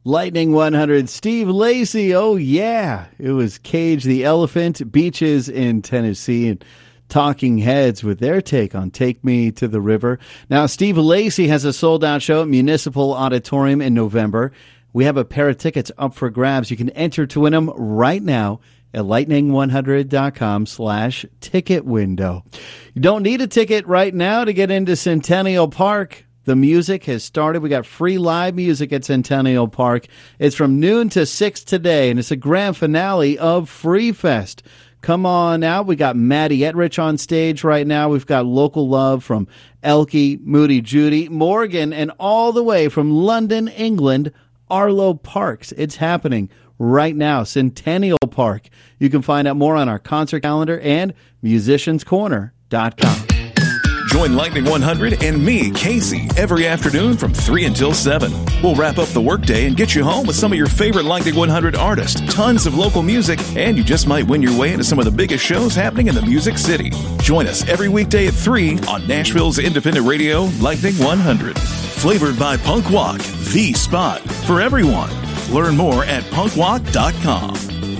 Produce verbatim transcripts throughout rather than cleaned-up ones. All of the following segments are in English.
Lightning one hundred, Steve Lacy. Oh, yeah. It was Cage the Elephant, Beaches in Tennessee, and Talking Heads with their take on Take Me to the River. Now, Steve Lacy has a sold-out show at Municipal Auditorium in November. We have a pair of tickets up for grabs. You can enter to win them right now at lightning one hundred dot com slash ticket window. You don't need a ticket right now to get into Centennial Park. The music has started. We got free live music at Centennial Park. It's from noon to six today, and it's a grand finale of Free Fest. Come on out. We got Maddie Etrich on stage right now. We've got local love from Elkie, Moody Judy, Morgan, and all the way from London, England, Arlo Parks. It's happening right now, Centennial Park. You can find out more on our concert calendar and musicians corner dot com. Join Lightning one hundred and me, Casey, every afternoon from three until seven. We'll wrap up the workday and get you home with some of your favorite Lightning one hundred artists, tons of local music, and you just might win your way into some of the biggest shows happening in the Music City. Join us every weekday at three on Nashville's independent radio, Lightning one hundred. Flavored by Punk Walk, the spot for everyone. Learn more at punk walk dot com.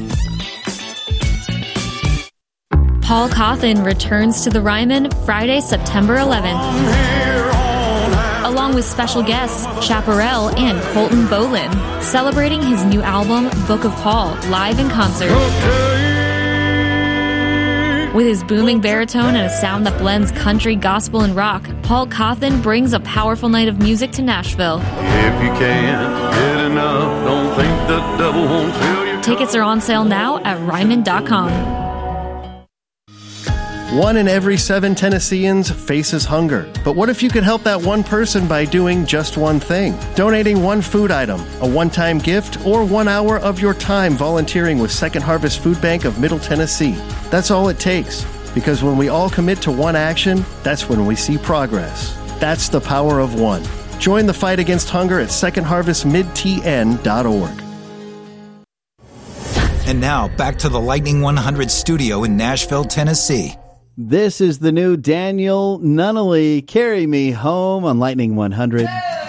Paul Cawthon returns to the Ryman Friday, September eleventh, along with special guests Chaparral and Colton Bolin, celebrating his new album, Book of Paul, live in concert. With his booming baritone and a sound that blends country, gospel, and rock, Paul Cawthon brings a powerful night of music to Nashville. If you can't get enough, don't think the devil won't fill you. Tickets are on sale now at ryman dot com. One in every seven Tennesseans faces hunger. But what if you could help that one person by doing just one thing? Donating one food item, a one-time gift, or one hour of your time volunteering with Second Harvest Food Bank of Middle Tennessee. That's all it takes. Because when we all commit to one action, that's when we see progress. That's the power of one. Join the fight against hunger at second harvest mid t n dot org. And now, back to the Lightning one hundred studio in Nashville, Tennessee. This is the new Daniel Nunnally, Carry Me Home on Lightning one hundred.